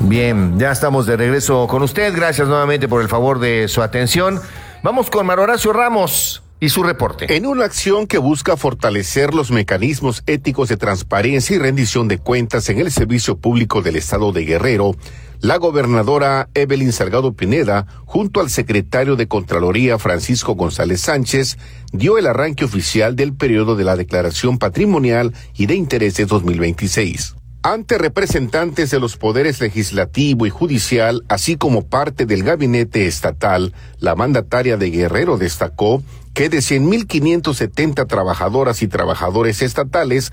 Bien, ya estamos de regreso con usted. Gracias nuevamente por el favor de su atención. Vamos con Mario Horacio Ramos y su reporte. En una acción que busca fortalecer los mecanismos éticos de transparencia y rendición de cuentas en el servicio público del estado de Guerrero, la gobernadora Evelyn Salgado Pineda, junto al secretario de Contraloría Francisco González Sánchez, dio el arranque oficial del periodo de la Declaración Patrimonial y de Intereses 2026. Ante representantes de los poderes legislativo y judicial, así como parte del gabinete estatal, la mandataria de Guerrero destacó que de 100,570 trabajadoras y trabajadores estatales,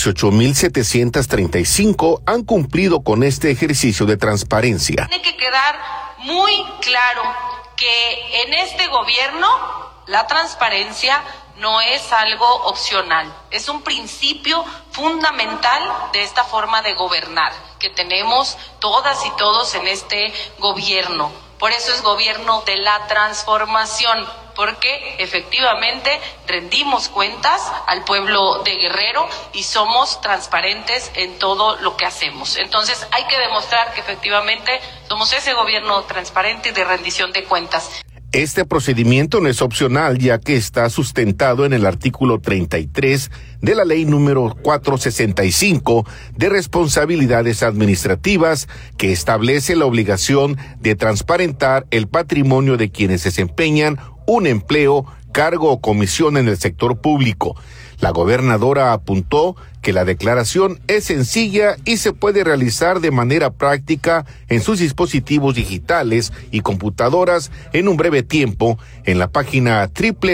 18,735 han cumplido con este ejercicio de transparencia. Tiene que quedar muy claro que en este gobierno la transparencia no es algo opcional, es un principio fundamental de esta forma de gobernar que tenemos todas y todos en este gobierno. Por eso es gobierno de la transformación, porque efectivamente rendimos cuentas al pueblo de Guerrero y somos transparentes en todo lo que hacemos. Entonces hay que demostrar que efectivamente somos ese gobierno transparente y de rendición de cuentas. Este procedimiento no es opcional, ya que está sustentado en el artículo 33 de la ley número 465 de responsabilidades administrativas, que establece la obligación de transparentar el patrimonio de quienes desempeñan un empleo, cargo o comisión en el sector público. La gobernadora apuntó que la declaración es sencilla y se puede realizar de manera práctica en sus dispositivos digitales y computadoras en un breve tiempo en la página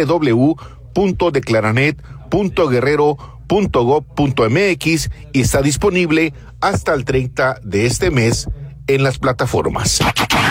www.declaranet.guerrero.gov.mx y está disponible hasta el 30 de este mes en las plataformas.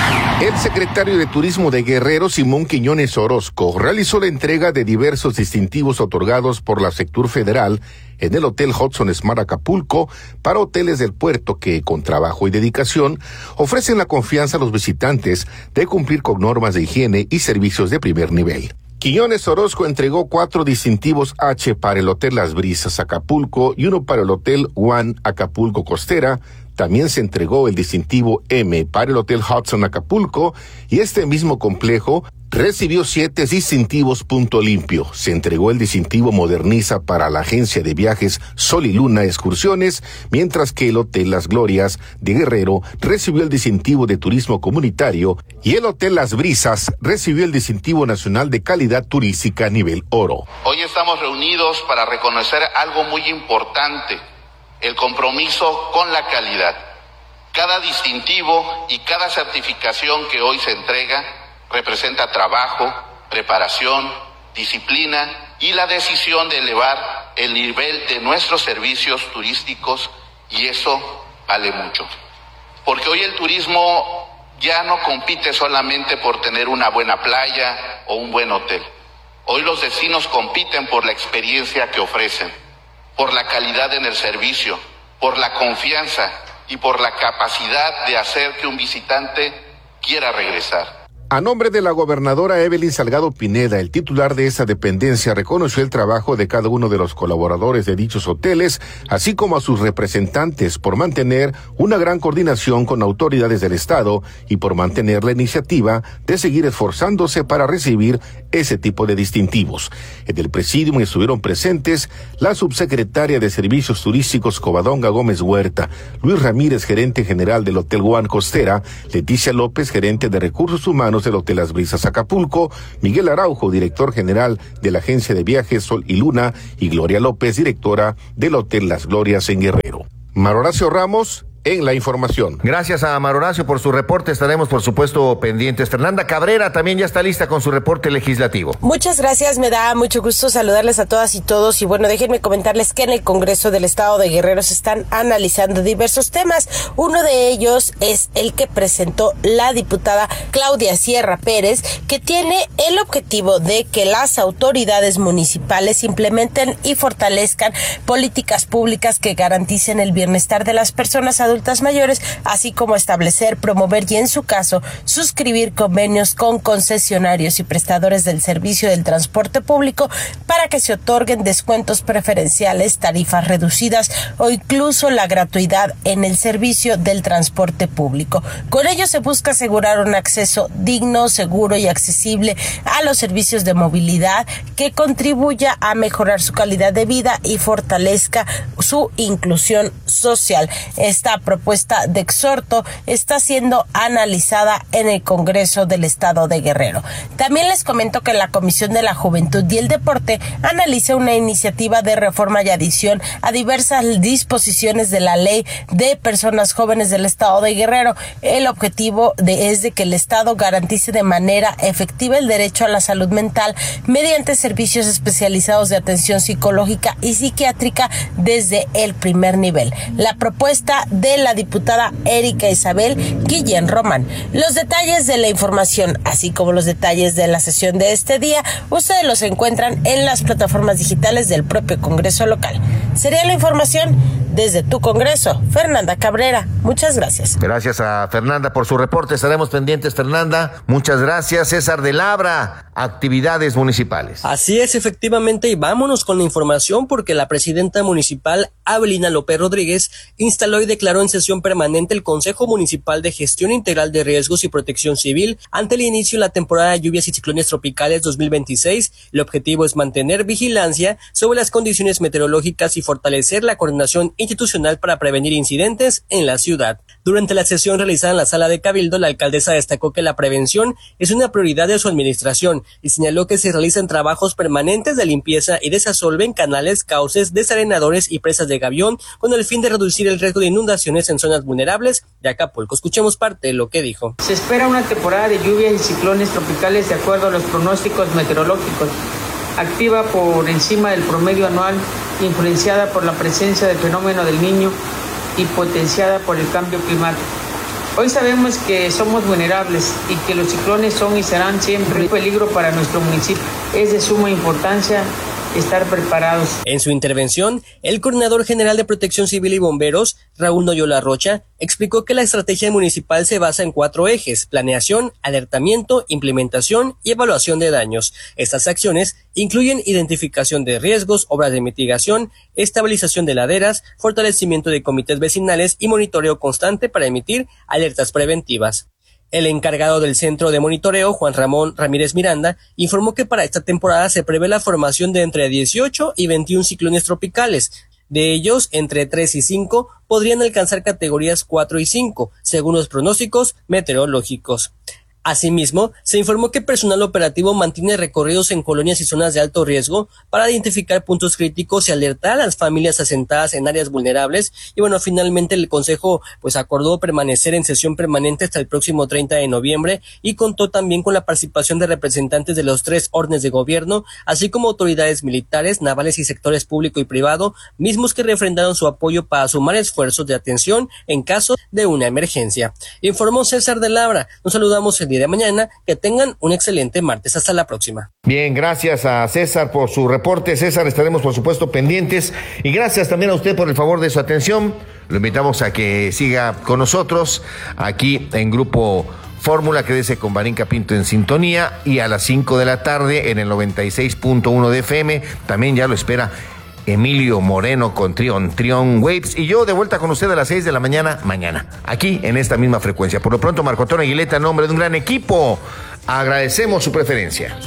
El secretario de Turismo de Guerrero, Simón Quiñones Orozco, realizó la entrega de diversos distintivos otorgados por la Sectur Federal en el Hotel Hudson Smart Acapulco para hoteles del puerto que, con trabajo y dedicación, ofrecen la confianza a los visitantes de cumplir con normas de higiene y servicios de primer nivel. Quiñones Orozco entregó 4 distintivos H para el Hotel Las Brisas Acapulco y 1 para el Hotel One Acapulco Costera. También se entregó el distintivo M para el Hotel Hudson Acapulco y este mismo complejo recibió 7 distintivos Punto Limpio. Se entregó el distintivo Moderniza para la agencia de viajes Sol y Luna Excursiones, mientras que el Hotel Las Glorias de Guerrero recibió el distintivo de Turismo Comunitario y el Hotel Las Brisas recibió el distintivo Nacional de Calidad Turística nivel Oro. Hoy estamos reunidos para reconocer algo muy importante: el compromiso con la calidad. Cada distintivo y cada certificación que hoy se entrega representa trabajo, preparación, disciplina y la decisión de elevar el nivel de nuestros servicios turísticos, y eso vale mucho. Porque hoy el turismo ya no compite solamente por tener una buena playa o un buen hotel. Hoy los destinos compiten por la experiencia que ofrecen, por la calidad en el servicio, por la confianza y por la capacidad de hacer que un visitante quiera regresar. A nombre de la gobernadora Evelyn Salgado Pineda, el titular de esa dependencia reconoció el trabajo de cada uno de los colaboradores de dichos hoteles, así como a sus representantes por mantener una gran coordinación con autoridades del Estado y por mantener la iniciativa de seguir esforzándose para recibir ese tipo de distintivos. En el presidium estuvieron presentes la subsecretaria de Servicios Turísticos Covadonga Gómez Huerta, Luis Ramírez, gerente general del Hotel One Costera, Leticia López, gerente de Recursos Humanos del Hotel Las Brisas Acapulco, Miguel Araujo, director general de la agencia de viajes Sol y Luna, y Gloria López, directora del Hotel Las Glorias en Guerrero. Mario Horacio Ramos en la información. Gracias a Mario Horacio por su reporte. Estaremos, por supuesto, pendientes. Fernanda Cabrera también ya está lista con su reporte legislativo. Muchas gracias. Me da mucho gusto saludarles a todas y todos. Y bueno, déjenme comentarles que en el Congreso del Estado de Guerrero se están analizando diversos temas. Uno de ellos es el que presentó la diputada Claudia Sierra Pérez, que tiene el objetivo de que las autoridades municipales implementen y fortalezcan políticas públicas que garanticen el bienestar de las personas adultas adultas mayores, así como establecer, promover y, en su caso, suscribir convenios con concesionarios y prestadores del servicio del transporte público para que se otorguen descuentos preferenciales, tarifas reducidas o incluso la gratuidad en el servicio del transporte público. Con ello se busca asegurar un acceso digno, seguro y accesible a los servicios de movilidad que contribuya a mejorar su calidad de vida y fortalezca su inclusión social. Esta propuesta de exhorto está siendo analizada en el Congreso del Estado de Guerrero. También les comento que la Comisión de la Juventud y el Deporte analiza una iniciativa de reforma y adición a diversas disposiciones de la Ley de Personas Jóvenes del Estado de Guerrero. El objetivo es de que el Estado garantice de manera efectiva el derecho a la salud mental mediante servicios especializados de atención psicológica y psiquiátrica desde el primer nivel. La propuesta de la diputada Erika Isabel Guillén Román. Los detalles de la información, así como los detalles de la sesión de este día, ustedes los encuentran en las plataformas digitales del propio Congreso local. Sería la información desde tu Congreso. Fernanda Cabrera, muchas gracias. Gracias a Fernanda por su reporte. Estaremos pendientes, Fernanda. Muchas gracias. César de Labra, actividades municipales. Así es, efectivamente, y vámonos con la información porque la presidenta municipal, Abelina López Rodríguez, instaló y declaró en sesión permanente el Consejo Municipal de Gestión Integral de Riesgos y Protección Civil ante el inicio de la temporada de lluvias y ciclones tropicales 2026. El objetivo es mantener vigilancia sobre las condiciones meteorológicas y fortalecer la coordinación institucional para prevenir incidentes en la ciudad. Durante la sesión realizada en la sala de Cabildo, la alcaldesa destacó que la prevención es una prioridad de su administración y señaló que se realizan trabajos permanentes de limpieza y desasolve en canales, cauces, desarenadores y presas de gavión con el fin de reducir el riesgo de inundaciones en zonas vulnerables de Acapulco. Escuchemos parte de lo que dijo. Se espera una temporada de lluvias y ciclones tropicales de acuerdo a los pronósticos meteorológicos, activa por encima del promedio anual, influenciada por la presencia del fenómeno del Niño y potenciada por el cambio climático. Hoy sabemos que somos vulnerables y que los ciclones son y serán siempre un peligro para nuestro municipio. Es de suma importancia estar preparados. En su intervención, el coordinador general de Protección Civil y Bomberos, Raúl Noyola Rocha, explicó que la estrategia municipal se basa en 4 ejes: planeación, alertamiento, implementación y evaluación de daños. Estas acciones incluyen identificación de riesgos, obras de mitigación, estabilización de laderas, fortalecimiento de comités vecinales y monitoreo constante para emitir alertas preventivas. El encargado del centro de monitoreo, Juan Ramón Ramírez Miranda, informó que para esta temporada se prevé la formación de entre 18 y 21 ciclones tropicales. De ellos, entre 3 y 5 podrían alcanzar categorías 4 y 5, según los pronósticos meteorológicos. Asimismo, se informó que personal operativo mantiene recorridos en colonias y zonas de alto riesgo para identificar puntos críticos y alertar a las familias asentadas en áreas vulnerables. Y bueno, finalmente el Consejo acordó permanecer en sesión permanente hasta el próximo 30 de noviembre y contó también con la participación de representantes de los 3 órdenes de gobierno, así como autoridades militares, navales y sectores público y privado, mismos que refrendaron su apoyo para sumar esfuerzos de atención en caso de una emergencia. Informó César de Labra. Nos saludamos el día de mañana. Que tengan un excelente martes. Hasta la próxima. Bien, gracias a César por su reporte. César, estaremos por supuesto pendientes y gracias también a usted por el favor de su atención. Lo invitamos a que siga con nosotros aquí en Grupo Fórmula. Quédese con Varinka Pinto en sintonía y a las 5 de la tarde en el 96.1 de FM también ya lo espera Emilio Moreno con Trion Waves y yo de vuelta con usted a las 6 de la mañana, aquí en esta misma frecuencia. Por lo pronto, Marco Antonio Aguileta, en nombre de un gran equipo, agradecemos su preferencia.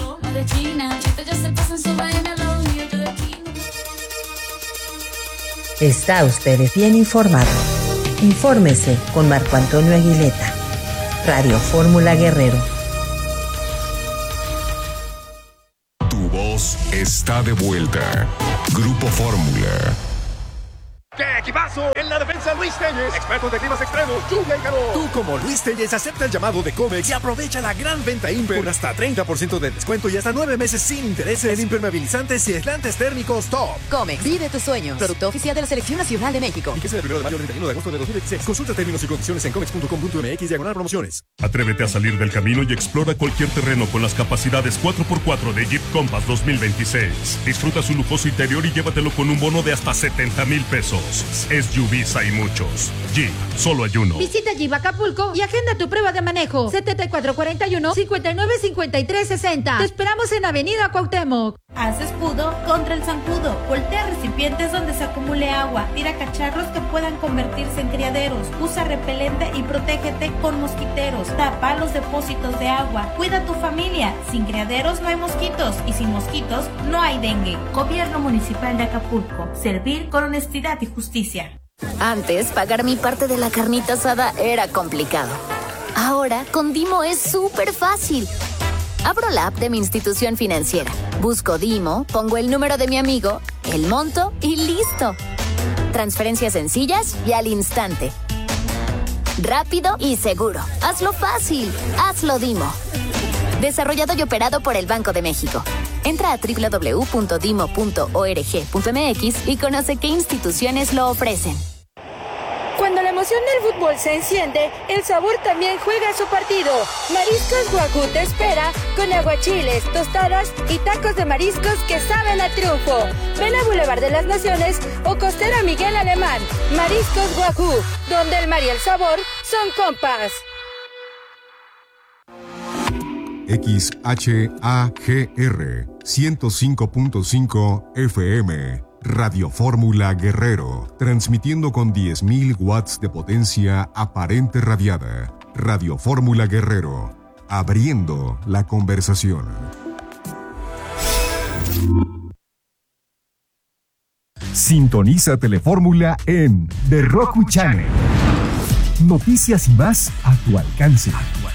Está usted bien informado. Infórmese con Marco Antonio Aguileta. Radio Fórmula Guerrero. Está de vuelta. Grupo Fórmula. ¡Qué equipazo! En la defensa, Luis Telles, experto de climas extremos, lluvia y calor. Tú, como Luis Telles, acepta el llamado de Comex y aprovecha la gran venta Imper con hasta 30% de descuento y hasta 9 meses sin intereses en impermeabilizantes y aislantes térmicos top. Comex, vive tus sueños. Producto oficial de la Selección Nacional de México. Y que sea del 1 de mayo al 31 de agosto de 2016. Consulta términos y condiciones en comex.com.mx/promociones. Atrévete a salir del camino y explora cualquier terreno con las capacidades 4x4 de Jeep Compass 2026. Disfruta su lujoso interior y llévatelo con un bono de hasta 70,000 pesos. todos. Es Yubisa y muchos. Jeep, solo hay uno. Visita Jeep Acapulco y agenda tu prueba de manejo. 7441-595360. Te esperamos en Avenida Cuauhtémoc. Haz escudo contra el zancudo. Voltea recipientes donde se acumule agua. Tira cacharros que puedan convertirse en criaderos. Usa repelente y protégete con mosquiteros. Tapa los depósitos de agua. Cuida a tu familia. Sin criaderos no hay mosquitos y sin mosquitos no hay dengue. Gobierno Municipal de Acapulco. Servir con honestidad y justicia. Antes, pagar mi parte de la carnita asada era complicado. Ahora, con Dimo es súper fácil. Abro la app de mi institución financiera. Busco Dimo, pongo el número de mi amigo, el monto y listo. Transferencias sencillas y al instante. Rápido y seguro. Hazlo fácil. Hazlo Dimo. Desarrollado y operado por el Banco de México. Entra a www.dimo.org.mx y conoce qué instituciones lo ofrecen. Cuando la emoción del fútbol se enciende, el sabor también juega su partido. Mariscos Wagyu te espera con aguachiles, tostadas y tacos de mariscos que saben a triunfo. Ven a Boulevard de las Naciones o Costera Miguel Alemán. Mariscos Wagyu, donde el mar y el sabor son compas. XHAGR 105.5 FM Radio Fórmula Guerrero, transmitiendo con 10.000 watts de potencia aparente radiada. Radio Fórmula Guerrero, abriendo la conversación. Sintoniza Telefórmula en The Roku Channel. Noticias y más a tu alcance.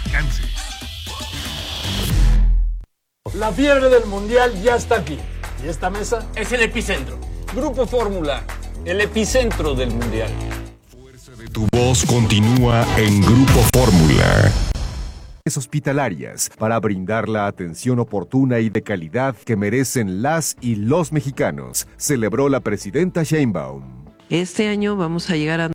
La fiebre del mundial ya está aquí. Y esta mesa es el epicentro. Grupo Fórmula, el epicentro del mundial. Tu voz continúa en Grupo Fórmula. Hospitalarias para brindar la atención oportuna y de calidad que merecen las y los mexicanos, celebró la presidenta Sheinbaum. Este año vamos a llegar a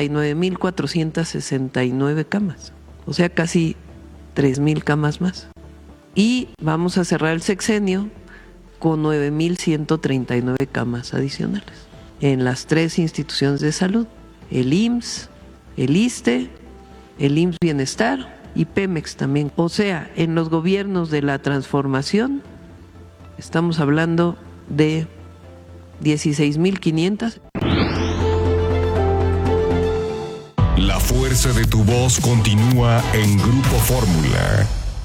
99,469 camas, o sea, casi 3,000 camas más. Y vamos a cerrar el sexenio con 9,139 camas adicionales en las 3 instituciones de salud, el IMSS, el ISSSTE, el IMSS Bienestar y Pemex también. O sea, en los gobiernos de la transformación estamos hablando de 16,500. La fuerza de tu voz continúa en Grupo Fórmula.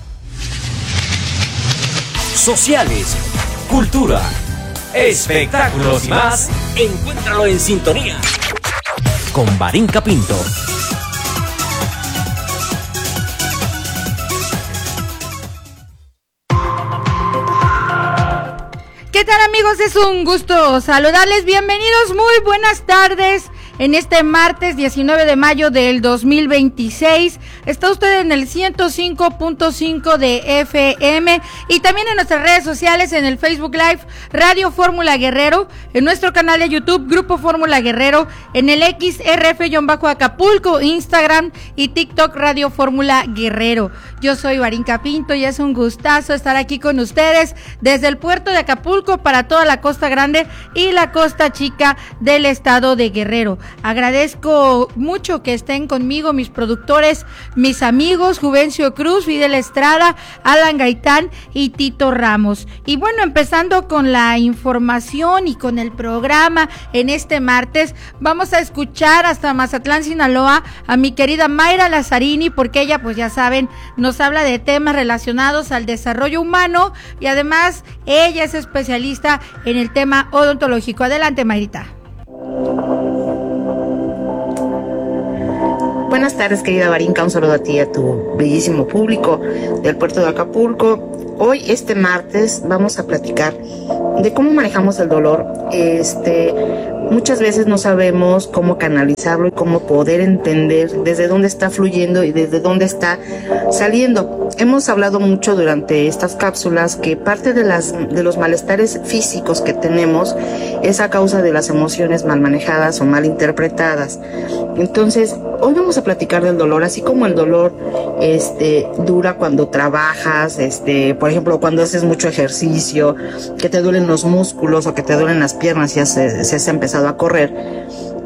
Sociales, cultura, espectáculos y más, encuéntralo en sintonía con Varinka Pinto. ¿Qué tal, amigos? Es un gusto saludarles. Bienvenidos, muy buenas tardes. En este martes 19 de mayo del 2026, está usted en el 105.5 de FM y también en nuestras redes sociales, en el Facebook Live Radio Fórmula Guerrero, en nuestro canal de YouTube Grupo Fórmula Guerrero, en el XRF-Acapulco, Instagram y TikTok Radio Fórmula Guerrero. Yo soy Varinka Pinto y es un gustazo estar aquí con ustedes desde el puerto de Acapulco para toda la Costa Grande y la Costa Chica del estado de Guerrero. Agradezco mucho que estén conmigo mis productores, mis amigos Juvencio Cruz, Fidel Estrada, Alan Gaitán y Tito Ramos. Y bueno, empezando con la información y con el programa en este martes, vamos a escuchar hasta Mazatlán, Sinaloa, a mi querida Mayra Lazzarini, porque ella, pues ya saben, nos habla de temas relacionados al desarrollo humano y además ella es especialista en el tema odontológico. Adelante, Mayrita. Buenas tardes, querida Varinka, un saludo a ti y a tu bellísimo público del puerto de Acapulco. Hoy, este martes, vamos a platicar de cómo manejamos el dolor. Muchas veces no sabemos cómo canalizarlo y cómo poder entender desde dónde está fluyendo y desde dónde está saliendo. Hemos hablado mucho durante estas cápsulas que parte de los malestares físicos que tenemos es a causa de las emociones mal manejadas o mal interpretadas. Entonces, hoy vamos a platicar del dolor, así como el dolor dura cuando trabajas, por ejemplo, cuando haces mucho ejercicio, que te duelen los músculos o que te duelen las piernas y se has empezado a correr.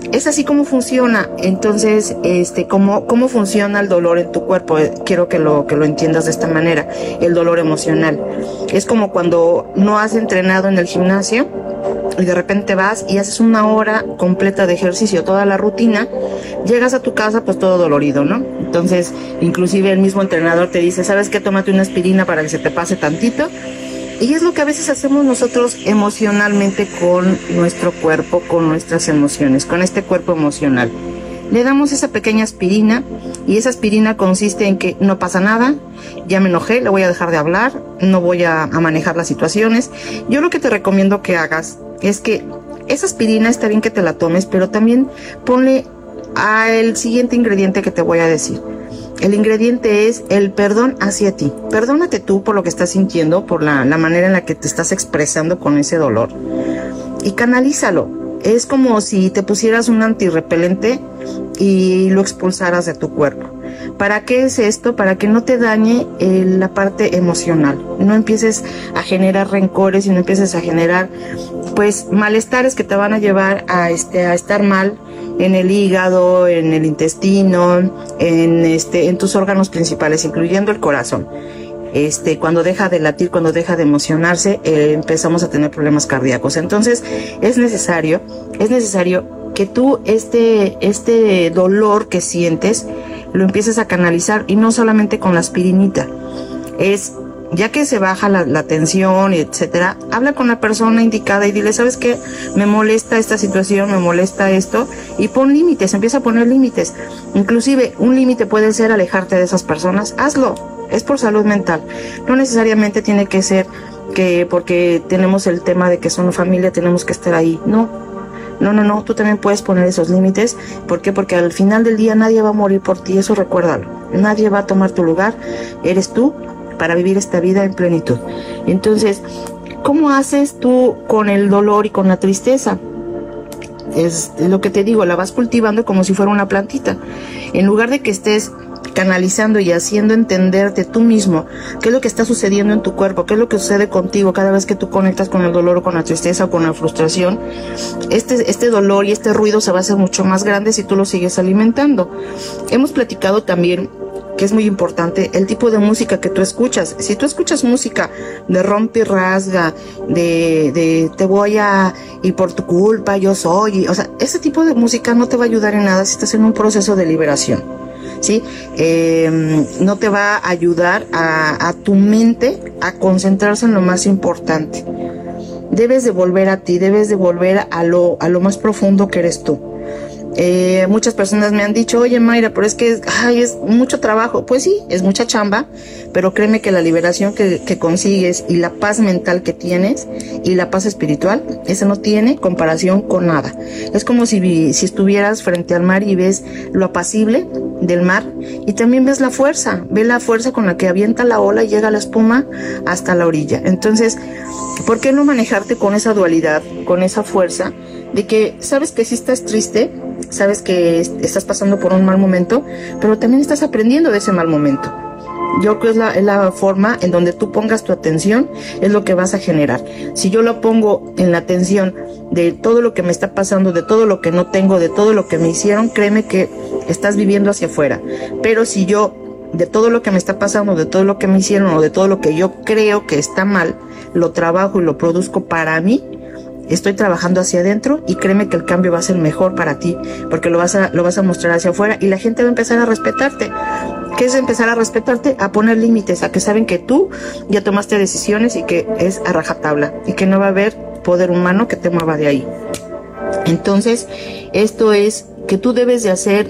Es así como funciona. Entonces, ¿cómo funciona el dolor en tu cuerpo? Quiero que lo entiendas de esta manera. El dolor emocional. Es como cuando no has entrenado en el gimnasio y de repente vas y haces una hora completa de ejercicio, toda la rutina, llegas a tu casa pues todo dolorido, ¿no? Entonces, inclusive el mismo entrenador te dice, ¿sabes qué? Tómate una aspirina para que se te pase tantito. Y es lo que a veces hacemos nosotros emocionalmente con nuestro cuerpo, con nuestras emociones, con este cuerpo emocional. Le damos esa pequeña aspirina y esa aspirina consiste en que no pasa nada, ya me enojé, le voy a dejar de hablar, no voy a manejar las situaciones. Yo lo que te recomiendo que hagas es que esa aspirina está bien que te la tomes, pero también ponle al siguiente ingrediente que te voy a decir. El ingrediente es el perdón hacia ti. Perdónate tú por lo que estás sintiendo, por la manera en la que te estás expresando con ese dolor. Y canalízalo. Es como si te pusieras un antirrepelente y lo expulsaras de tu cuerpo. ¿Para qué es esto? Para que no te dañe la parte emocional. No empieces a generar rencores y no empieces a generar pues malestares que te van a llevar a estar mal en el hígado, en el intestino, en tus órganos principales, incluyendo el corazón. Cuando deja de latir, cuando deja de emocionarse, empezamos a tener problemas cardíacos. Entonces, es necesario que tú este dolor que sientes lo empieces a canalizar, y no solamente con la aspirinita. Ya que se baja la tensión, etcétera, habla con la persona indicada y dile, ¿sabes qué? Me molesta esta situación, me molesta esto, y pon límites, empieza a poner límites. Inclusive, un límite puede ser alejarte de esas personas, hazlo, es por salud mental. No necesariamente tiene que ser que porque tenemos el tema de que son familia tenemos que estar ahí, no, tú también puedes poner esos límites. ¿Por qué? Porque al final del día nadie va a morir por ti, eso recuérdalo, nadie va a tomar tu lugar, eres tú, para vivir esta vida en plenitud. Entonces, ¿cómo haces tú con el dolor y con la tristeza? Es lo que te digo, la vas cultivando como si fuera una plantita. En lugar de que estés canalizando y haciendo entenderte tú mismo qué es lo que está sucediendo en tu cuerpo, qué es lo que sucede contigo cada vez que tú conectas con el dolor o con la tristeza o con la frustración, este dolor y este ruido se va a hacer mucho más grande si tú lo sigues alimentando. Hemos platicado también que es muy importante el tipo de música que tú escuchas. Si tú escuchas música de rompe y rasga, de te voy a, y por tu culpa yo soy, o sea, ese tipo de música no te va a ayudar en nada si estás en un proceso de liberación, ¿sí? No te va a ayudar a tu mente a concentrarse en lo más importante. Debes de volver a ti, debes de volver a lo más profundo que eres tú. Muchas personas me han dicho, oye Mayra, pero es que es mucho trabajo. Pues sí, es mucha chamba, pero créeme que la liberación que consigues y la paz mental que tienes y la paz espiritual, esa no tiene comparación con nada. Es como si estuvieras frente al mar y ves lo apacible del mar y también ves la fuerza con la que avienta la ola y llega la espuma hasta la orilla. Entonces, ¿por qué no manejarte con esa dualidad, con esa fuerza de que sabes que sí estás triste, sabes que estás pasando por un mal momento, pero también estás aprendiendo de ese mal momento? Yo creo que es la forma en donde tú pongas tu atención, es lo que vas a generar. Si yo lo pongo en la atención de todo lo que me está pasando, de todo lo que no tengo, de todo lo que me hicieron, créeme que estás viviendo hacia afuera. Pero si yo, de todo lo que me está pasando, de todo lo que me hicieron o de todo lo que yo creo que está mal, lo trabajo y lo produzco para mí, estoy trabajando hacia adentro, y créeme que el cambio va a ser mejor para ti, porque lo vas a mostrar hacia afuera y la gente va a empezar a respetarte. ¿Qué es empezar a respetarte? A poner límites, a que saben que tú ya tomaste decisiones y que es a rajatabla y que no va a haber poder humano que te mueva de ahí. Entonces, esto es que tú debes de hacer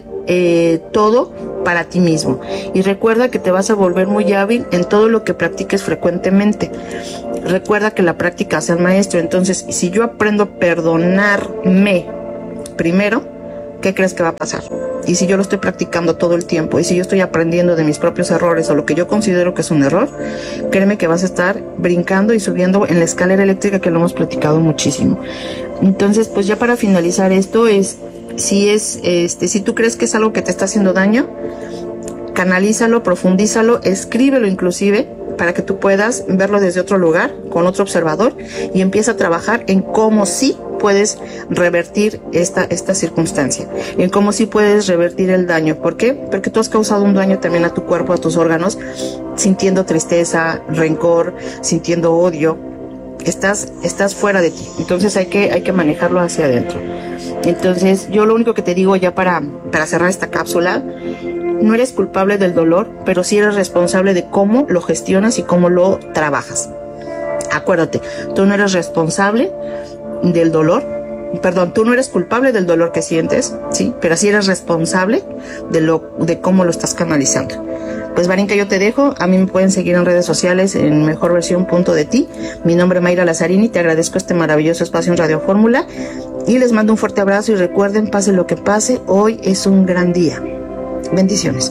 todo para ti mismo, y recuerda que te vas a volver muy hábil en todo lo que practiques frecuentemente. Recuerda que la práctica hace al maestro. Entonces, si yo aprendo a perdonarme primero, ¿qué crees que va a pasar? Y si yo lo estoy practicando todo el tiempo, y si yo estoy aprendiendo de mis propios errores o lo que yo considero que es un error, créeme que vas a estar brincando y subiendo en la escalera eléctrica, que lo hemos platicado muchísimo. Entonces, pues ya para finalizar esto, si tú crees que es algo que te está haciendo daño, canalízalo, profundízalo, escríbelo inclusive, para que tú puedas verlo desde otro lugar, con otro observador, y empieza a trabajar en cómo sí puedes revertir esta circunstancia, en cómo sí puedes revertir el daño. ¿Por qué? Porque tú has causado un daño también a tu cuerpo, a tus órganos, sintiendo tristeza, rencor, sintiendo odio. Estás fuera de ti, entonces hay que manejarlo hacia adentro. Entonces yo lo único que te digo ya para cerrar esta cápsula: no eres culpable del dolor, pero sí eres responsable de cómo lo gestionas y cómo lo trabajas. Acuérdate, tú no eres responsable del dolor, tú no eres culpable del dolor que sientes, sí, pero sí eres responsable de cómo lo estás canalizando. Pues Varinka, yo te dejo. A mí me pueden seguir en redes sociales en mejorversión.de-ti. Mi nombre es Mayra Lazzarini, te agradezco este maravilloso espacio en Radio Fórmula y les mando un fuerte abrazo y recuerden, pase lo que pase, hoy es un gran día. Bendiciones.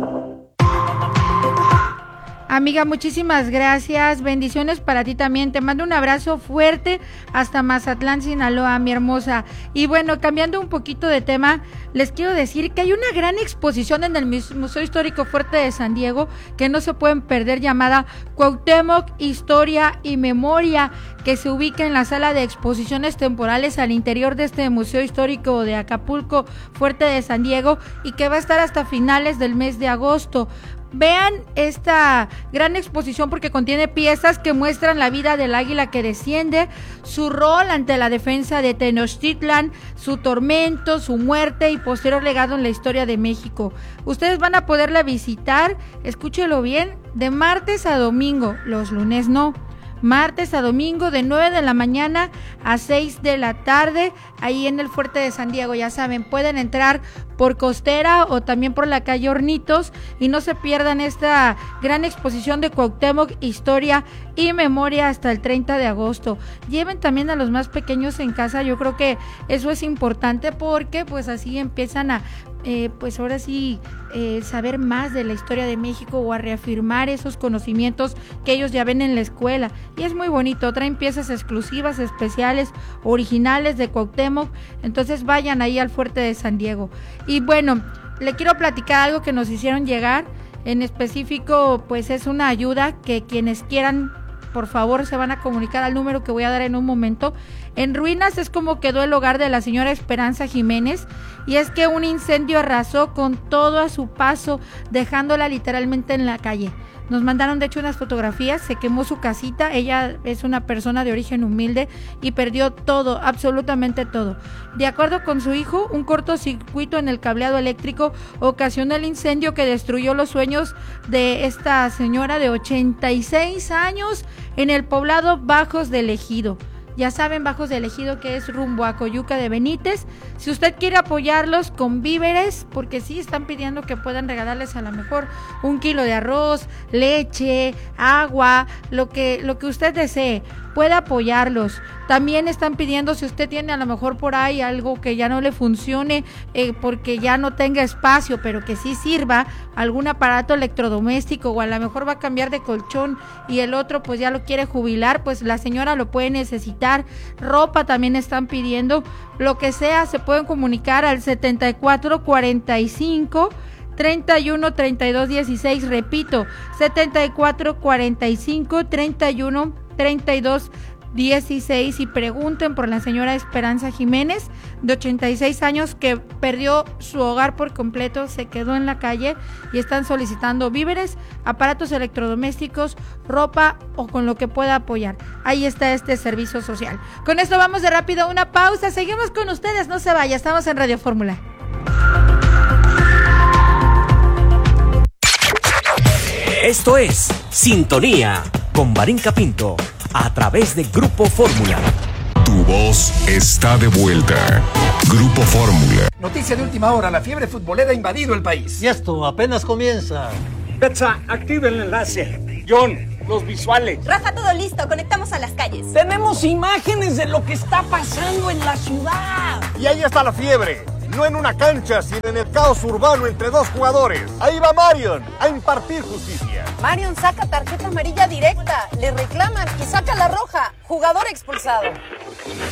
Amiga, muchísimas gracias, bendiciones para ti también, te mando un abrazo fuerte hasta Mazatlán, Sinaloa, mi hermosa. Y bueno, cambiando un poquito de tema, les quiero decir que hay una gran exposición en el Museo Histórico Fuerte de San Diego que no se pueden perder, llamada Cuauhtémoc, Historia y Memoria, que se ubica en la sala de exposiciones temporales al interior de este Museo Histórico de Acapulco, Fuerte de San Diego, y que va a estar hasta finales del mes de agosto. Vean esta gran exposición porque contiene piezas que muestran la vida del águila que desciende, su rol ante la defensa de Tenochtitlan, su tormento, su muerte y posterior legado en la historia de México. Ustedes van a poderla visitar, escúchelo bien, de martes a domingo, los lunes no. Martes a domingo de 9 de la mañana a 6 de la tarde, ahí en el Fuerte de San Diego. Ya saben, pueden entrar por Costera o también por la calle Hornitos y no se pierdan esta gran exposición de Cuauhtémoc, Historia y Memoria hasta el 30 de agosto. Lleven también a los más pequeños en casa, yo creo que eso es importante porque pues así empiezan a pues ahora sí saber más de la historia de México o a reafirmar esos conocimientos que ellos ya ven en la escuela, y es muy bonito. Traen piezas exclusivas, especiales, originales de Cuauhtémoc, entonces vayan ahí al Fuerte de San Diego. Y bueno, le quiero platicar algo que nos hicieron llegar, en específico pues es una ayuda que quienes quieran, por favor, se van a comunicar al número que voy a dar en un momento. En ruinas es como quedó el hogar de la señora Esperanza Jiménez, y es que un incendio arrasó con todo a su paso, dejándola literalmente en la calle. Nos mandaron de hecho unas fotografías, se quemó su casita, ella es una persona de origen humilde y perdió todo, absolutamente todo. De acuerdo con su hijo, un cortocircuito en el cableado eléctrico ocasionó el incendio que destruyó los sueños de esta señora de 86 años en el poblado Bajos del Ejido. Ya saben, Bajos del Ejido, que es rumbo a Coyuca de Benítez. Si usted quiere apoyarlos con víveres, porque sí están pidiendo que puedan regalarles a lo mejor 1 kilo de arroz, leche, agua, lo que usted desee, puede apoyarlos. También están pidiendo, si usted tiene a lo mejor por ahí algo que ya no le funcione, porque ya no tenga espacio, pero que sí sirva, algún aparato electrodoméstico, o a lo mejor va a cambiar de colchón y el otro pues ya lo quiere jubilar, pues la señora lo puede necesitar. Ropa también están pidiendo, lo que sea, se pueden comunicar al 7445 31 32 16, repito, 7445 31 32 16, y pregunten por la señora Esperanza Jiménez, de 86 años, que perdió su hogar por completo, se quedó en la calle, y están solicitando víveres, aparatos electrodomésticos, ropa o con lo que pueda apoyar. Ahí está este servicio social. Con esto vamos de rápido a una pausa, seguimos con ustedes, no se vaya, estamos en Radio Fórmula. Esto es Sintonía con Varinka Pinto a través de Grupo Fórmula. Tu voz está de vuelta. Grupo Fórmula. Noticia de última hora, la fiebre futbolera ha invadido el país. Y esto apenas comienza. Betsa, activa el enlace. John, los visuales. Rafa, todo listo, conectamos a las calles. Tenemos imágenes de lo que está pasando en la ciudad. Y ahí está la fiebre. No en una cancha, sino en el caos urbano entre dos jugadores. Ahí va Marion a impartir justicia. Marion saca tarjeta amarilla directa, le reclaman y saca la roja. Jugador expulsado.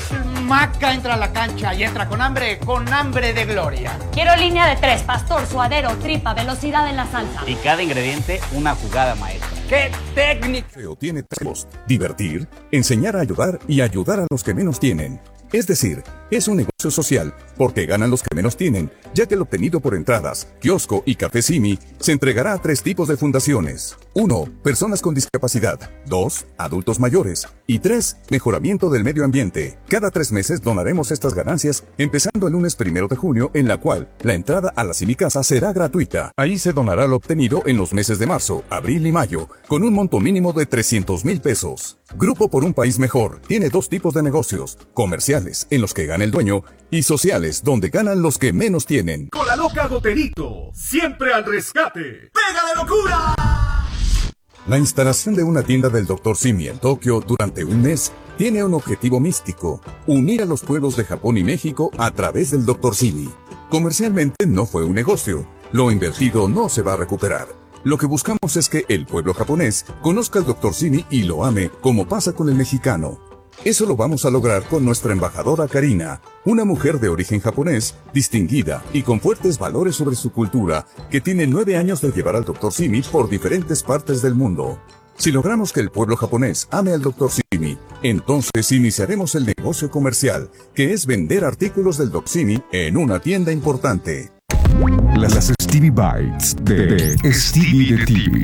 Maca entra a la cancha y entra con hambre de gloria. Quiero línea de 3, pastor, suadero, tripa, velocidad en la salsa. Y cada ingrediente una jugada maestra. ¡Qué técnica! Tiene tres: divertir, enseñar a ayudar y ayudar a los que menos tienen. Es decir, es un negocio social, porque ganan los que menos tienen, ya que el obtenido por entradas, kiosco y café Simi se entregará a 3 tipos de fundaciones. 1. Personas con discapacidad. 2. Adultos mayores. Y 3. Mejoramiento del medio ambiente. Cada 3 meses donaremos estas ganancias, empezando el lunes 1 de junio, en la cual la entrada a la Simi Casa será gratuita. Ahí se donará lo obtenido en los meses de marzo, abril y mayo, con un monto mínimo de 300,000 pesos. Grupo por un País Mejor tiene 2 tipos de negocios: comerciales, en los que gana el dueño, y sociales, donde ganan los que menos tienen. Con la loca Goterito, siempre al rescate. ¡Pega de locura! La instalación de una tienda del Dr. Simi en Tokio durante un mes tiene un objetivo místico: unir a los pueblos de Japón y México a través del Dr. Simi. Comercialmente no fue un negocio, lo invertido no se va a recuperar. Lo que buscamos es que el pueblo japonés conozca al Dr. Simi y lo ame, como pasa con el mexicano. Eso lo vamos a lograr con nuestra embajadora Karina, una mujer de origen japonés, distinguida y con fuertes valores sobre su cultura, que tiene 9 años de llevar al Dr. Simi por diferentes partes del mundo. Si logramos que el pueblo japonés ame al Dr. Simi, entonces iniciaremos el negocio comercial, que es vender artículos del Dr. Simi en una tienda importante. Las Stevie Bites de Stevie de TV.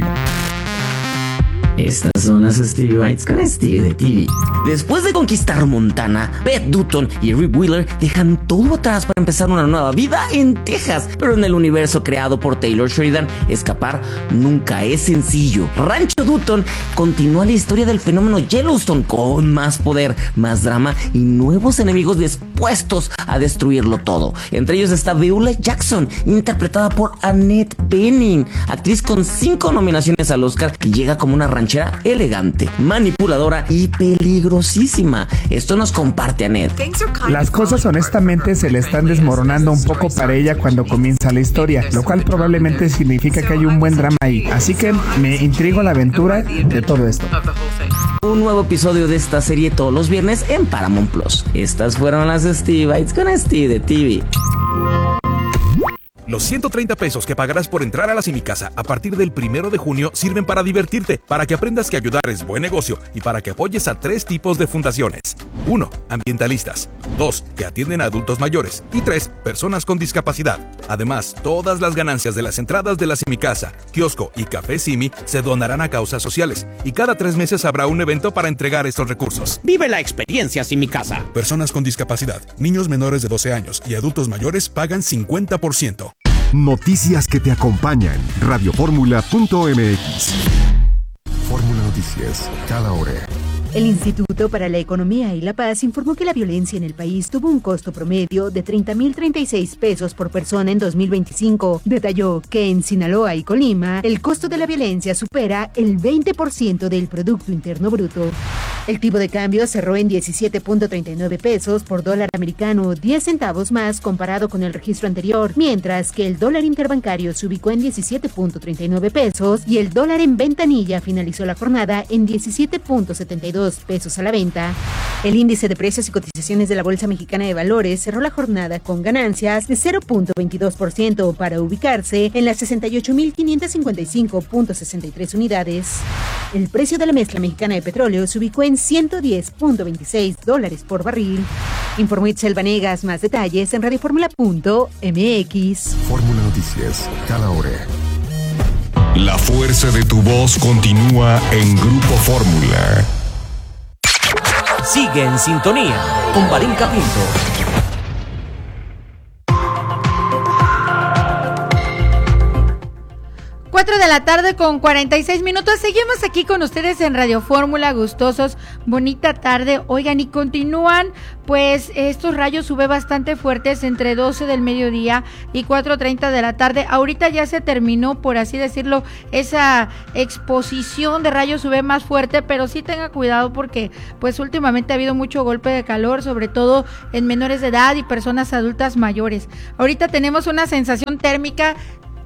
Estas son las Stevie Bites con Stevie de TV. Después de conquistar Montana, Beth Dutton y Rip Wheeler dejan todo atrás para empezar una nueva vida en Texas. Pero en el universo creado por Taylor Sheridan, escapar nunca es sencillo. Rancho Dutton continúa la historia del fenómeno Yellowstone con más poder, más drama y nuevos enemigos dispuestos a destruirlo todo. Entre ellos está Beulah Jackson, interpretada por Annette Bening, actriz con 5 nominaciones al Oscar, que llega como una ranchera elegante, manipuladora y peligrosísima. Esto nos comparte Annette. Las cosas honestamente se le están desmoronando un poco para ella cuando comienza la historia, lo cual probablemente significa que hay un buen drama ahí. Así que me intriga la aventura de todo esto. Un nuevo episodio de esta serie todos los viernes en Paramount Plus. Estas fueron las Stevie Bites con Stevie de TV. Los 130 pesos que pagarás por entrar a la Simi Casa a partir del 1 de junio sirven para divertirte, para que aprendas que ayudar es buen negocio y para que apoyes a 3 tipos de fundaciones. 1. Ambientalistas. 2. Que atienden a adultos mayores. Y 3. Personas con discapacidad. Además, todas las ganancias de las entradas de la Simi Casa, kiosco y café Simi se donarán a causas sociales. Y cada 3 meses habrá un evento para entregar estos recursos. Vive la experiencia Simi Casa. Personas con discapacidad, niños menores de 12 años y adultos mayores pagan 50%. Noticias que te acompañan. Radioformula.mx. Fórmula Noticias, cada hora. El Instituto para la Economía y la Paz informó que la violencia en el país tuvo un costo promedio de 30,036 pesos por persona en 2025. Detalló que en Sinaloa y Colima, el costo de la violencia supera el 20% del Producto Interno Bruto. El tipo de cambio cerró en 17.39 pesos por dólar americano, 10 centavos más comparado con el registro anterior, mientras que el dólar interbancario se ubicó en 17.39 pesos y el dólar en ventanilla finalizó la jornada en 17.72 pesos a la venta. El índice de precios y cotizaciones de la Bolsa Mexicana de Valores cerró la jornada con ganancias de 0.22% para ubicarse en las 68.555.63 unidades. El precio de la mezcla mexicana de petróleo se ubicó en $110.26 por barril. Informó Itzel Vanegas. Más detalles en radioformula.mx. Fórmula Noticias, cada hora. La fuerza de tu voz continúa en Grupo Fórmula. Sigue en sintonía con Marín Capinto. 4 de la tarde con 46 minutos. Seguimos aquí con ustedes en Radio Fórmula, gustosos. Bonita tarde. Oigan, y continúan pues estos rayos UV bastante fuertes entre 12 del mediodía y 4:30 de la tarde. Ahorita ya se terminó, por así decirlo, esa exposición de rayos UV más fuerte, pero sí tenga cuidado porque pues últimamente ha habido mucho golpe de calor, sobre todo en menores de edad y personas adultas mayores. Ahorita tenemos una sensación térmica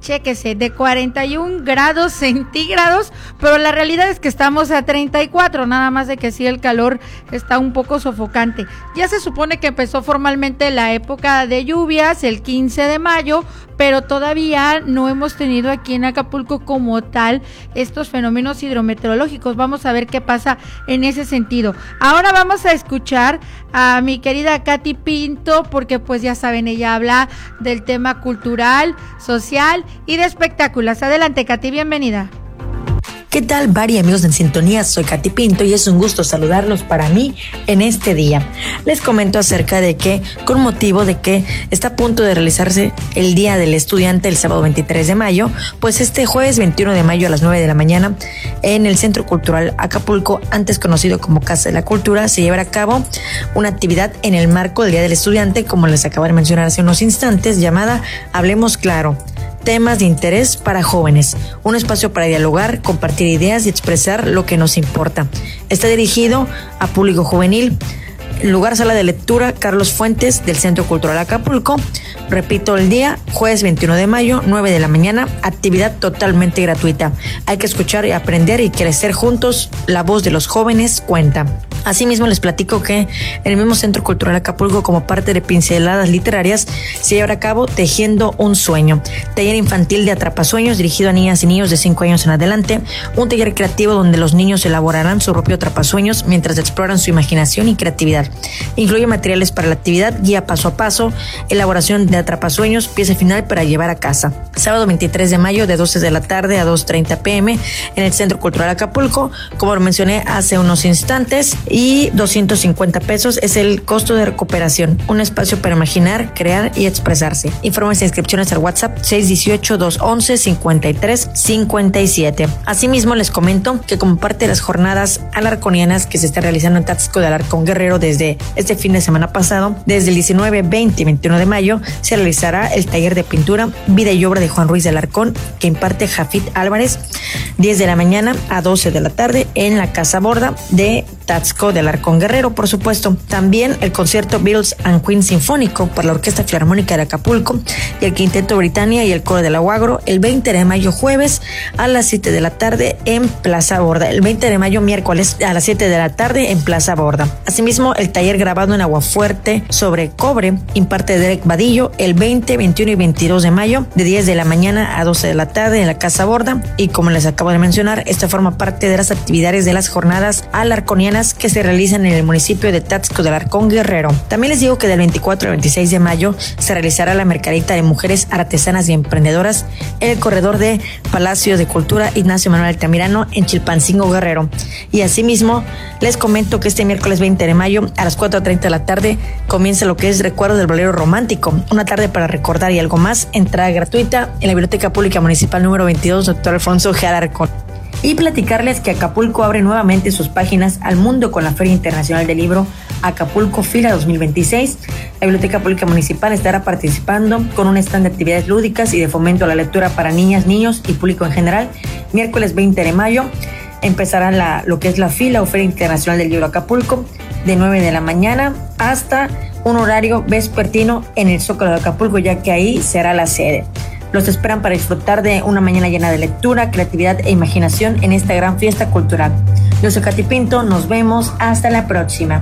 chéquese, de 41 grados centígrados, pero la realidad es que estamos a 34, nada más de que sí el calor está un poco sofocante. Ya se supone que empezó formalmente la época de lluvias el 15 de mayo, pero todavía no hemos tenido aquí en Acapulco como tal estos fenómenos hidrometeorológicos. Vamos a ver qué pasa en ese sentido. Ahora vamos a escuchar a mi querida Katy Pinto, porque pues ya saben, ella habla del tema cultural, social y de espectáculos. Adelante, Katy, bienvenida. ¿Qué tal, Vari, amigos de En Sintonía? Soy Katy Pinto y es un gusto saludarlos para mí en este día. Les comento acerca de que, con motivo de que está a punto de realizarse el Día del Estudiante el sábado 23 de mayo, pues este jueves 21 de mayo a las 9 de la mañana en el Centro Cultural Acapulco, antes conocido como Casa de la Cultura, se llevará a cabo una actividad en el marco del Día del Estudiante, como les acabo de mencionar hace unos instantes, llamada Hablemos Claro. Temas de interés para jóvenes, un espacio para dialogar, compartir ideas y expresar lo que nos importa. Está dirigido a público juvenil. Lugar sala de lectura Carlos Fuentes del Centro Cultural Acapulco. Repito el día, jueves 21 de mayo, 9 de la mañana, actividad totalmente gratuita. Hay que escuchar y aprender y crecer juntos, la voz de los jóvenes cuenta. Asimismo les platico que en el mismo Centro Cultural Acapulco, como parte de Pinceladas Literarias, se llevará a cabo Tejiendo un Sueño, taller infantil de atrapasueños dirigido a niñas y niños de 5 años en adelante, un taller creativo donde los niños elaborarán su propio atrapasueños mientras exploran su imaginación y creatividad. Incluye materiales para la actividad, guía paso a paso, elaboración de atrapasueños, pieza final para llevar a casa. Sábado 23 de mayo de 12 de la tarde a 2:30 p.m. en el Centro Cultural Acapulco, como lo mencioné hace unos instantes, y 250 pesos es el costo de recuperación. Un espacio para imaginar, crear y expresarse. Informes e inscripciones al WhatsApp 618-211-5357. Asimismo les comento que como parte de las jornadas alarconianas que se está realizando en Taxco de Alarcón Guerrero desde este fin de semana pasado, desde el 19, 20 y 21 de mayo, se realizará el taller de pintura Vida y Obra de Juan Ruiz de Alarcón, que imparte Jafit Álvarez, 10 de la mañana a 12 de la tarde en la Casa Borda de Taxco de Alarcón Guerrero, por supuesto. También el concierto Beatles and Queen Sinfónico por la Orquesta Filarmónica de Acapulco y el Quinteto Britannia y el Coro del Aguagro, el 20 de mayo jueves a las 7 de la tarde en Plaza Borda. El 20 de mayo miércoles a las 7 de la tarde en Plaza Borda. Asimismo, el taller grabado en Aguafuerte sobre cobre imparte Derek Vadillo el 20, 21 y 22 de mayo de 10 de la mañana a 12 de la tarde en la Casa Borda. Y como les acabo de mencionar, esta forma parte de las actividades de las jornadas alarconianas que se realizan en el municipio de Taxco de Alarcón Guerrero. También les digo que del 24 al 26 de mayo se realizará la mercadita de mujeres artesanas y emprendedoras en el corredor de Palacio de Cultura Ignacio Manuel Altamirano en Chilpancingo Guerrero. Y asimismo les comento que este miércoles 20 de mayo a las 4:30 de la tarde comienza lo que es Recuerdo del Bolero Romántico, una tarde para recordar y algo más, entrada gratuita en la Biblioteca Pública Municipal número 22, Dr. Alfonso G. Alarcón. Y platicarles que Acapulco abre nuevamente sus páginas al mundo con la Feria Internacional del Libro Acapulco Fila 2026. La Biblioteca Pública Municipal estará participando con un stand de actividades lúdicas y de fomento a la lectura para niñas, niños y público en general. Miércoles 20 de mayo empezará lo que es la fila o Feria Internacional del Libro Acapulco de 9 de la mañana hasta un horario vespertino en el Zócalo de Acapulco, ya que ahí será la sede. Los esperan para disfrutar de una mañana llena de lectura, creatividad e imaginación en esta gran fiesta cultural. Yo soy Katy Pinto, nos vemos hasta la próxima.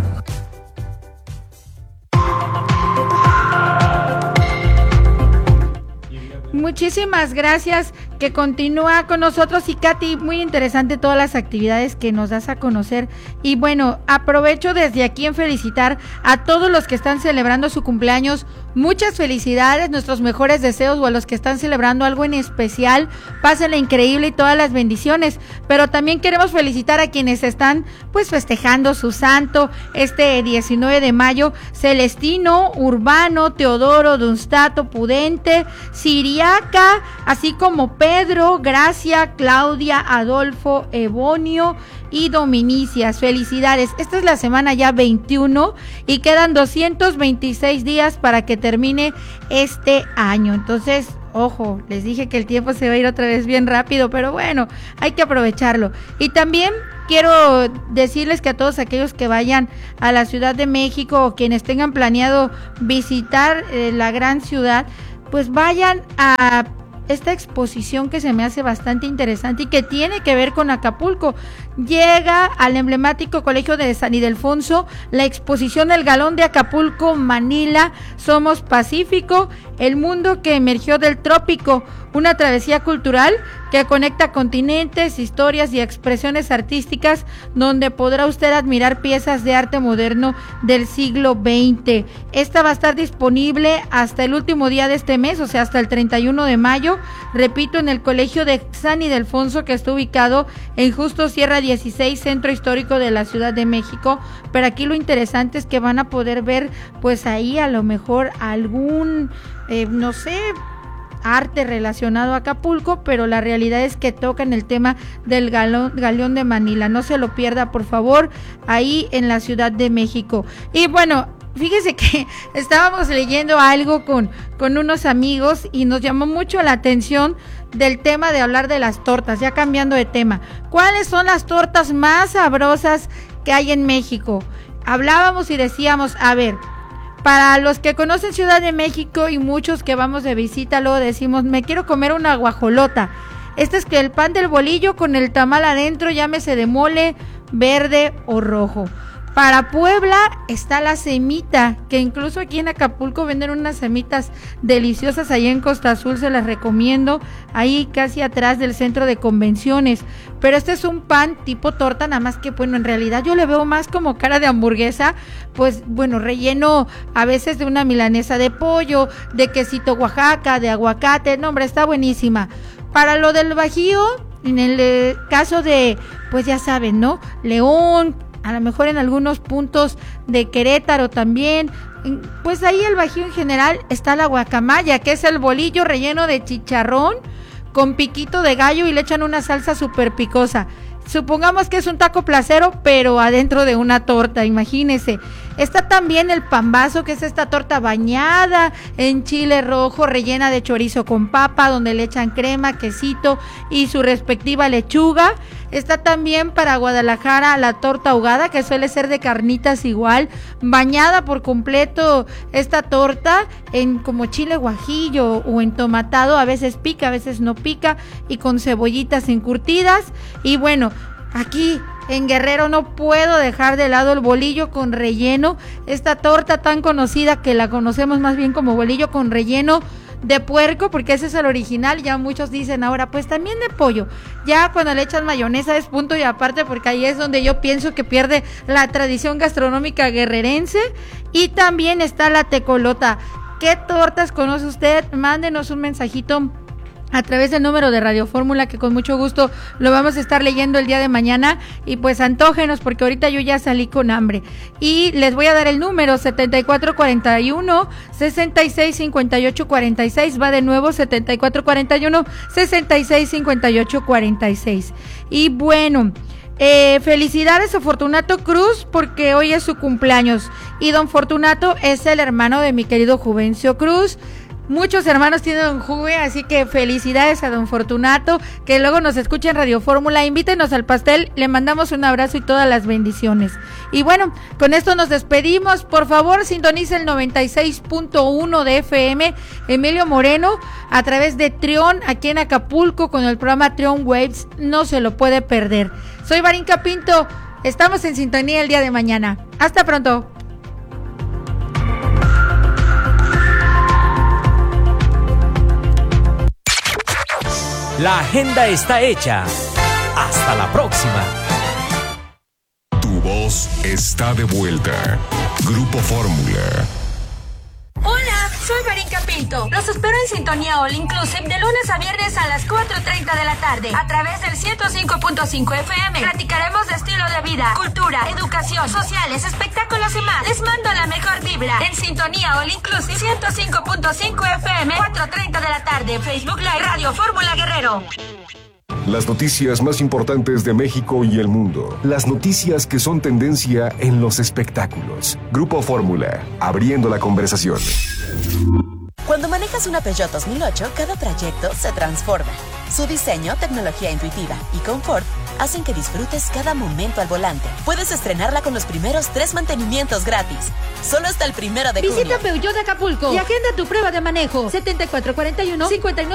Muchísimas gracias, que continúa con nosotros. Y Katy, muy interesante todas las actividades que nos das a conocer. Y bueno, aprovecho desde aquí en felicitar a todos los que están celebrando su cumpleaños. Muchas felicidades, nuestros mejores deseos, o a los que están celebrando algo en especial, pásenla increíble y todas las bendiciones. Pero también queremos felicitar a quienes están pues festejando su santo este 19 de mayo, Celestino, Urbano, Teodoro, Dunstato, Pudente, Siriaca, así como Pedro, Gracia, Claudia, Adolfo, Ebonio y Dominicias. Felicidades. Esta es la semana ya 21 y quedan 226 días para que termine este año. Entonces, ojo, les dije que el tiempo se va a ir otra vez bien rápido, pero bueno, hay que aprovecharlo. Y también quiero decirles que a todos aquellos que vayan a la Ciudad de México o quienes tengan planeado visitar la gran ciudad, pues vayan a esta exposición que se me hace bastante interesante y que tiene que ver con Acapulco. Llega al emblemático Colegio de San Ildefonso la exposición El Galón de Acapulco, Manila, Somos Pacífico, el mundo que emergió del trópico, una travesía cultural que conecta continentes, historias y expresiones artísticas, donde podrá usted admirar piezas de arte moderno del siglo XX. Esta va a estar disponible hasta el último día de este mes, o sea, hasta el 31 de mayo, repito, en el Colegio de San Ildefonso, que está ubicado en Justo Sierra 16, Centro Histórico de la Ciudad de México. Pero aquí lo interesante es que van a poder ver, pues ahí a lo mejor algún, no sé, arte relacionado a Acapulco, pero la realidad es que tocan el tema del Galeón de Manila. No se lo pierda, por favor, ahí en la Ciudad de México. Y bueno, fíjese que estábamos leyendo algo con unos amigos y nos llamó mucho la atención del tema de hablar de las tortas, ya cambiando de tema. ¿Cuáles son las tortas más sabrosas que hay en México? Hablábamos y decíamos, a ver, para los que conocen Ciudad de México y muchos que vamos de visita, luego decimos, me quiero comer una guajolota. Este es que el pan del bolillo con el tamal adentro, llámese de mole, verde o rojo. Para Puebla está la semita, que incluso aquí en Acapulco venden unas semitas deliciosas, ahí en Costa Azul se las recomiendo, ahí casi atrás del centro de convenciones. Pero este es un pan tipo torta, nada más que, bueno, en realidad yo le veo más como cara de hamburguesa, pues bueno, relleno a veces de una milanesa de pollo, de quesito Oaxaca, de aguacate, no hombre, está buenísima. Para lo del Bajío, en el caso de, pues ya saben, ¿no? León, a lo mejor en algunos puntos de Querétaro también, pues ahí el Bajío en general está la guacamaya, que es el bolillo relleno de chicharrón con piquito de gallo y le echan una salsa súper picosa. Supongamos que es un taco placero, pero adentro de una torta, imagínense. Está también el pambazo, que es esta torta bañada en chile rojo, rellena de chorizo con papa, donde le echan crema, quesito y su respectiva lechuga. Está también para Guadalajara la torta ahogada, que suele ser de carnitas igual, bañada por completo esta torta en como chile guajillo o entomatado, a veces pica, a veces no pica, y con cebollitas encurtidas. Y bueno, aquí en Guerrero no puedo dejar de lado el bolillo con relleno, esta torta tan conocida que la conocemos más bien como bolillo con relleno de puerco, porque ese es el original. Ya muchos dicen ahora, pues también de pollo. Ya cuando le echan mayonesa es punto y aparte, porque ahí es donde yo pienso que pierde la tradición gastronómica guerrerense. Y también está la tecolota. ¿Qué tortas conoce usted? Mándenos un mensajito a través del número de Radio Fórmula, que con mucho gusto lo vamos a estar leyendo el día de mañana, y pues antógenos, porque ahorita yo ya salí con hambre. Y les voy a dar el número 7441-665846, va de nuevo 7441-665846. Y bueno, felicidades a Fortunato Cruz, porque hoy es su cumpleaños, y don Fortunato es el hermano de mi querido Juvencio Cruz. Muchos hermanos tienen don Juve, así que felicidades a don Fortunato, que luego nos escucha en Radio Fórmula. Invítenos al pastel, le mandamos un abrazo y todas las bendiciones. Y bueno, con esto nos despedimos. Por favor, sintonice el 96.1 de FM, Emilio Moreno, a través de Trión, aquí en Acapulco, con el programa Trión Waves. No se lo puede perder. Soy Barinka Pinto, estamos en sintonía el día de mañana. Hasta pronto. La agenda está hecha. Hasta la próxima. Tu voz está de vuelta. Grupo Fórmula. Hola, soy Barinka Pinto. Los espero en Sintonía All Inclusive de lunes a viernes a las 4:30 de la tarde a través del 105.5 FM. Platicaremos de estilo de vida, cultura, educación, sociales, espectáculos y más. Les mando la mejor vibra en Sintonía All Inclusive 105.5 FM, 4:30 de la tarde. Facebook Live, Radio Fórmula Guerrero. Las noticias más importantes de México y el mundo. Las noticias que son tendencia en los espectáculos. Grupo Fórmula, abriendo la conversación. Cuando manejas una Peugeot 2008, cada trayecto se transforma. Su diseño, tecnología intuitiva y confort hacen que disfrutes cada momento al volante. Puedes estrenarla con los primeros 3 mantenimientos gratis. Solo hasta el 1 de junio. Visita Peugeot de Acapulco y agenda tu prueba de manejo. 7441-59